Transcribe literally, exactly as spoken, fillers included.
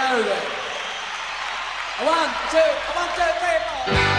go then. A one, two, a one, two, three, four.